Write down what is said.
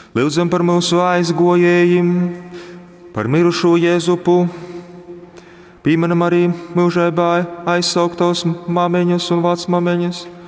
Lūdzam par mūsu aizgojējiem, par mirušo Jēzupu. Pieminam arī mūžībā aizsauktos māmiņas un vecmāmiņas,